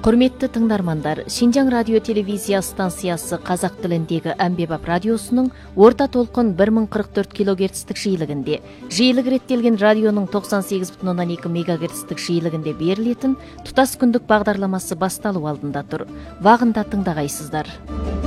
Құрметті тыңдармандар, Шинжаң радио телевизия станциясы қазақ тіліндегі әмбебап радиосының орта толқын 1044 килогерцтік жиілігінде, жиілік реттелген радионың 98,2 мегагерцтік жиілігінде берілетін тұтас күндік бағдарламасы басталу алдында тұр. Вағында тыңдағайсыздар.